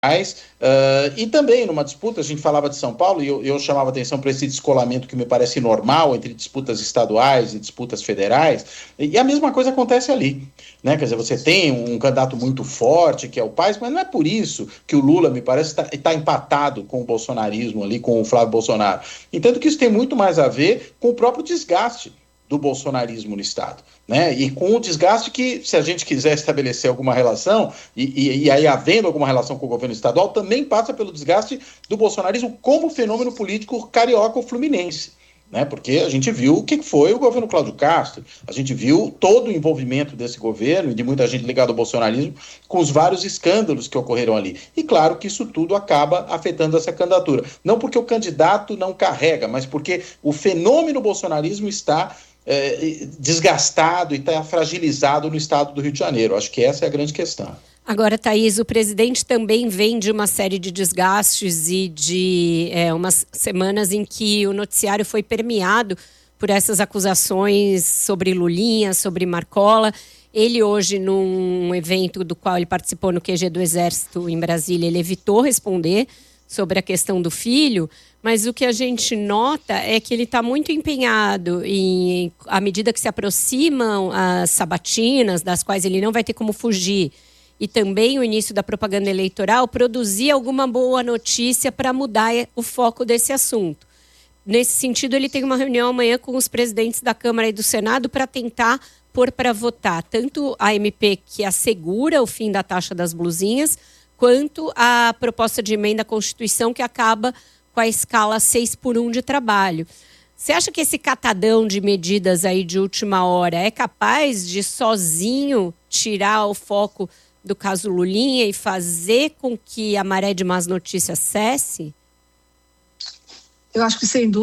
E também numa disputa, a gente falava de São Paulo, e eu chamava atenção para esse descolamento que me parece normal entre disputas estaduais e disputas federais, e a mesma coisa acontece ali, né? Quer dizer, você tem um candidato muito forte, que é o Paes, mas não é por isso que o Lula, me parece, está empatado com o bolsonarismo ali, com o Flávio Bolsonaro. Entendo que isso tem muito mais a ver com o próprio desgaste do bolsonarismo no Estado, né? E com o desgaste que, se a gente quiser estabelecer alguma relação, e aí havendo alguma relação com o governo estadual, também passa pelo desgaste do bolsonarismo como fenômeno político carioca ou fluminense, né? Porque a gente viu o que foi o governo Cláudio Castro, a gente viu todo o envolvimento desse governo e de muita gente ligada ao bolsonarismo com os vários escândalos que ocorreram ali. E claro que isso tudo acaba afetando essa candidatura. Não porque o candidato não carrega, mas porque o fenômeno bolsonarismo está desgastado e está fragilizado no estado do Rio de Janeiro. Acho que essa é a grande questão. Agora, Thaís, o presidente também vem de uma série de desgastes e de umas semanas em que o noticiário foi permeado por essas acusações sobre Lulinha, sobre Marcola. Ele hoje, num evento do qual ele participou no QG do Exército em Brasília, ele evitou responder sobre a questão do filho, mas o que a gente nota é que ele está muito empenhado em, à medida que se aproximam as sabatinas, das quais ele não vai ter como fugir, e também o início da propaganda eleitoral, produzir alguma boa notícia para mudar o foco desse assunto. Nesse sentido, ele tem uma reunião amanhã com os presidentes da Câmara e do Senado para tentar pôr para votar tanto a MP que assegura o fim da taxa das blusinhas, quanto a proposta de emenda à Constituição que acaba com a escala 6x1 de trabalho. Você acha que esse catadão de medidas aí de última hora é capaz de sozinho tirar o foco do caso Lulinha e fazer com que a maré de más notícias cesse? Eu acho que sem dúvida